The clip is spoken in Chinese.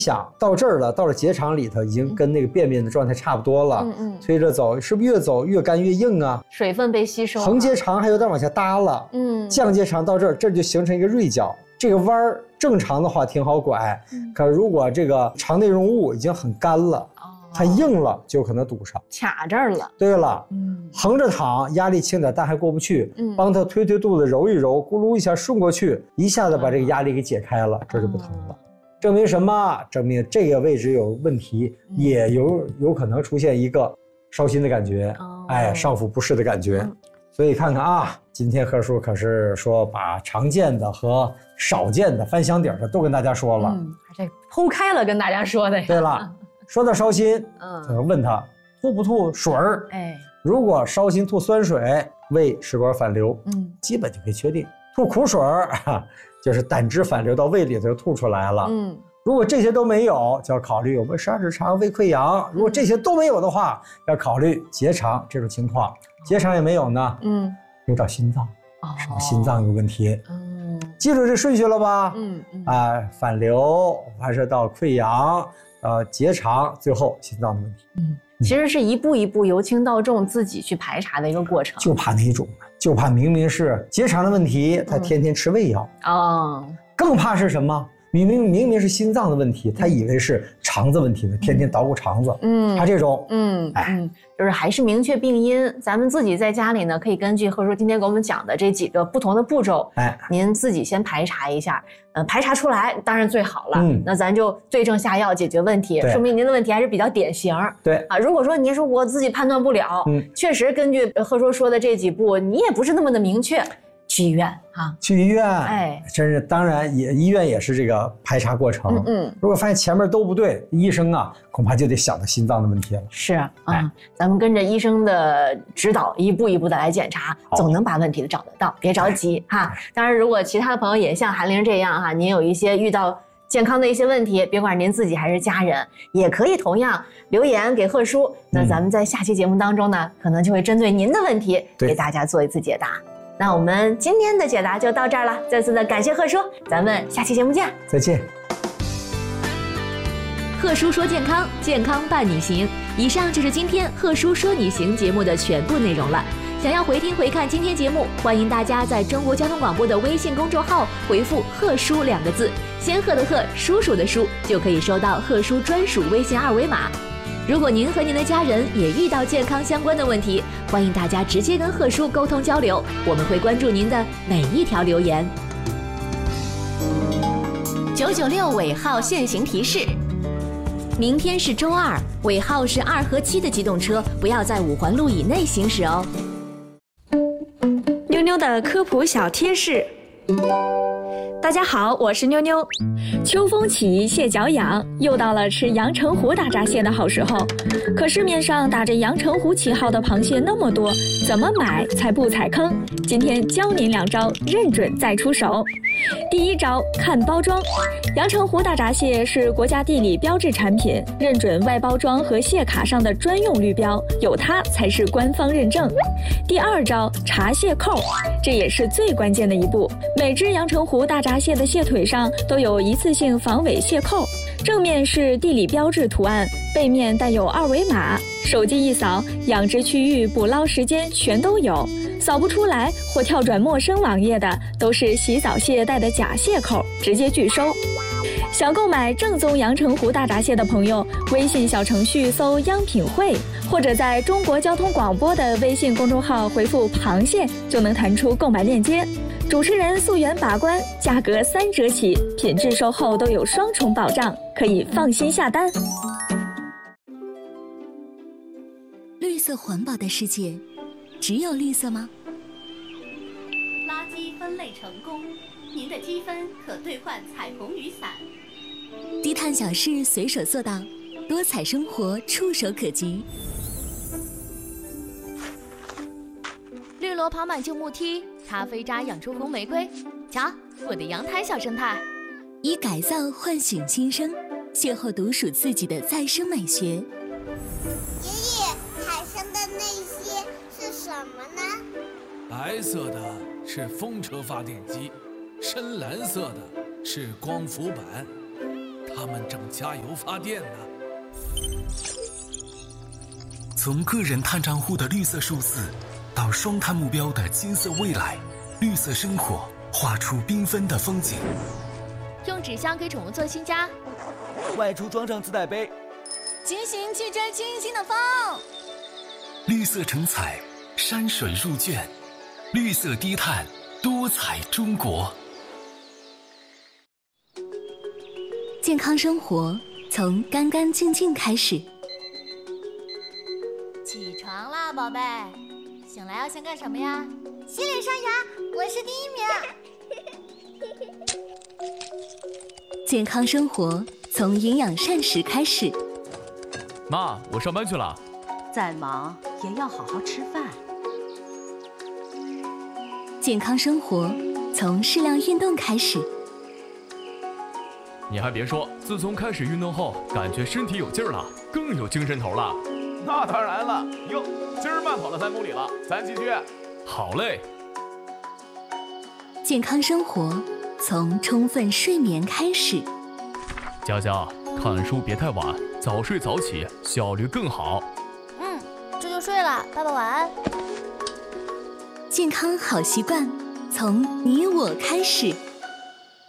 想到这儿了，到了结肠里头，已经跟那个便便的状态差不多了。推着走，是不是越走越干越硬啊？ 水分被吸收。 横结肠还有点往下耷了。降结肠到这儿，这就形成一个锐角。这个弯儿正常的话挺好拐，可如果这个肠内容物已经很干了。很硬了，就可能堵上， 卡这儿了。 对了，横着躺，压力轻点，但还过不去，帮他推肚子，揉一揉，咕噜一下顺过去，一下子把这个压力给解开了，这就不疼了。证明什么？证明这个位置有问题，也有可能出现一个烧心的感觉，上腹不适的感觉。所以看看啊，今天贺叔可是说把常见的和少见的翻箱底的都跟大家说了， 这剖开了跟大家说的呀。 对了。说到烧心，问他吐不吐水儿？如果烧心吐酸水，胃食管反流，基本就可以确定。吐苦水儿，就是胆汁反流到胃里头就吐出来了。如果这些都没有，就要考虑有没有十二指肠、胃溃疡。如果这些都没有的话，要考虑结肠这种情况。结肠也没有呢，有找心脏，是不是心脏有问题？记住这顺序了吧？反流还是到溃疡。结肠，最后心脏的问题。 其实是一步一步由轻到重自己去排查的一个过程。 就怕哪种呢？就怕明明是结肠的问题，他天天吃胃药。更怕是什么？明明是心脏的问题，他以为是肠子问题的，天天捣鼓肠子。他这种， 就是还是明确病因。咱们自己在家里呢，可以根据贺叔今天给我们讲的这几个不同的步骤，您自己先排查一下，排查出来当然最好了。那咱就对症下药解决问题，说明您的问题还是比较典型。 对啊， 如果说您说我自己判断不了，确实根据贺叔说的这几步，你也不是那么的明确。去医院啊， 去医院，真是当然医院也是这个排查过程。如果发现前面都不对，医生啊恐怕就得想到心脏的问题了。 是啊，咱们跟着医生的指导，一步一步的来检查，总能把问题找得到，别着急哈。当然，如果其他的朋友也像韩玲这样哈，您有一些遇到健康的一些问题，别管您自己还是家人，也可以同样留言给贺叔。那咱们在下期节目当中呢，可能就会针对您的问题给大家做一次解答。那我们今天的解答就到这儿了，再次的感谢贺叔，咱们下期节目见， 再见。 贺叔说健康，健康伴你行。以上就是今天贺叔说你行节目的全部内容了。想要回听回看今天节目，欢迎大家在中国交通广播的微信公众号回复贺叔2个字，仙鹤的鹤，叔叔的叔，就可以收到贺叔专属微信2维码。如果您和您的家人也遇到健康相关的问题，欢迎大家直接跟贺叔沟通交流，我们会关注您的每一条留言。996尾号限行提示：明天是周二，尾号是2和7的机动车不要在5环路以内行驶哦。 妞妞的科普小贴士。大家好，我是妞妞。秋风起，蟹脚痒，又到了吃阳澄湖大闸蟹的好时候。可市面上打着阳澄湖旗号的螃蟹那么多，怎么买才不踩坑？今天教您2招，认准再出手。第一招，看包装。阳澄湖大闸蟹是国家地理标志产品，认准外包装和蟹卡上的专用绿标，有它才是官方认证。第二招，查蟹扣，这也是最关键的一步。每只阳澄湖大闸蟹的蟹腿上都有一次性防伪蟹扣，正面是地理标志图案，背面带有2维码，手机一扫，养殖区域、捕捞时间全都有。扫不出来或跳转陌生网页的，都是洗澡蟹带的假蟹扣，直接拒收。想购买正宗阳澄湖大闸蟹的朋友，微信小程序搜“央品汇”，或者在中国交通广播的微信公众号回复“螃蟹”，就能弹出购买链接。主持人溯源把关，价格3折起，品质售后都有双重保障，可以放心下单。 绿色环保的世界，只有绿色吗？ 垃圾分类成功，您的积分可兑换彩虹雨伞。 低碳小事随手做到，多彩生活触手可及。绿萝跑满旧木梯，咖啡渣养出红玫瑰。瞧，我的阳台小生态。以改造唤醒新生，邂逅独属自己的再生美学。 爷爷，海上的那些是什么呢？ 白色的是风车发电机，深蓝色的是光伏板， 他们正加油发电呢。 从个人碳账户的绿色数字，到双碳目标的金色未来，绿色生活画出缤纷的风景。 用纸箱给宠物做新家， 外出装上自带杯， 骑行去追清新的风。 绿色成彩，山水入卷，绿色低碳，多彩中国。 健康生活从干干净净开始。 起床啦，宝贝！醒来要先干什么呀？ 洗脸刷牙，我是第1名。 健康生活从营养膳食开始。 妈，我上班去了。 再忙也要好好吃饭。 健康生活从适量运动开始。 你还别说，自从开始运动后，感觉身体有劲儿了，更有精神头了。 那当然了，哟，今儿慢跑了3公里了，咱继续。 好嘞。 健康生活从充分睡眠开始。 佳佳，看书别太晚，早睡早起，效率更好。 这就睡了，爸爸晚安。 健康好习惯从你我开始。